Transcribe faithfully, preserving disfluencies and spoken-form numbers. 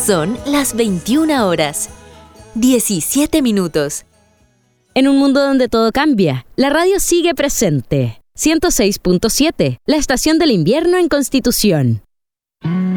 Son las veintiuna horas, diecisiete minutos. En un mundo donde todo cambia, la radio sigue presente. ciento seis punto siete, la estación del invierno en Constitución.